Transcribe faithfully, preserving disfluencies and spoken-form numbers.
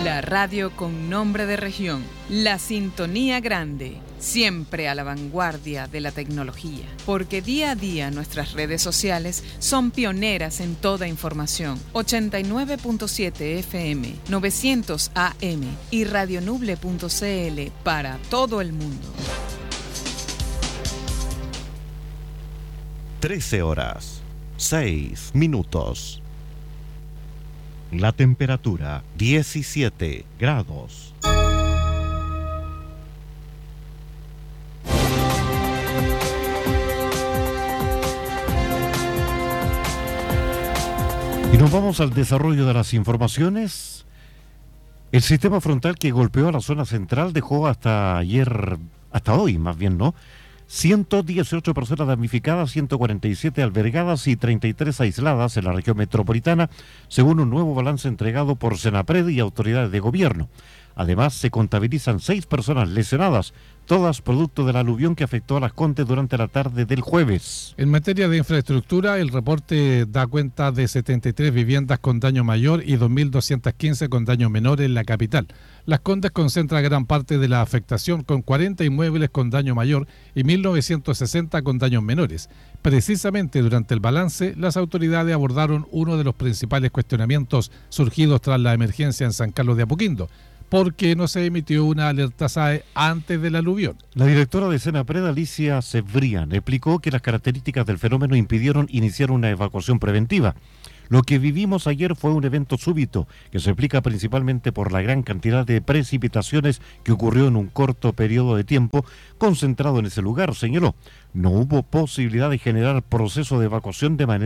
La radio con nombre de región. La sintonía grande. Siempre a la vanguardia de la tecnología. Porque día a día nuestras redes sociales son pioneras en toda información. ochenta y nueve punto siete F M, novecientos A M y radionuble punto c l para todo el mundo. trece horas, seis minutos. La temperatura, diecisiete grados. Y nos vamos al desarrollo de las informaciones. El sistema frontal que golpeó a la zona central dejó hasta ayer, hasta hoy más bien, ¿no?, ciento dieciocho personas damnificadas, ciento cuarenta y siete albergadas y treinta y tres aisladas en la región metropolitana, según un nuevo balance entregado por Senapred y autoridades de gobierno. Además, se contabilizan seis personas lesionadas, todas producto del aluvión que afectó a Las Condes durante la tarde del jueves. En materia de infraestructura, el reporte da cuenta de setenta y tres viviendas con daño mayor y dos mil doscientas quince con daño menor en la capital. Las Condes concentra gran parte de la afectación, con cuarenta inmuebles con daño mayor y mil novecientos sesenta con daños menores. Precisamente durante el balance, las autoridades abordaron uno de los principales cuestionamientos surgidos tras la emergencia en San Carlos de Apoquindo. ¿Por qué no se emitió una alerta S A E antes del aluvión? La directora de Senapred, Alicia Cebrián, explicó que las características del fenómeno impidieron iniciar una evacuación preventiva. Lo que vivimos ayer fue un evento súbito que se explica principalmente por la gran cantidad de precipitaciones que ocurrió en un corto periodo de tiempo concentrado en ese lugar, señaló. No hubo posibilidad de generar proceso de evacuación de manera